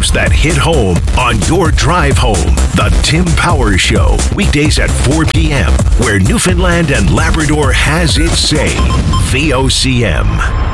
news that hit home on your drive home. The Tim Powers Show, weekdays at 4 p.m., where Newfoundland and Labrador has its say. VOCM.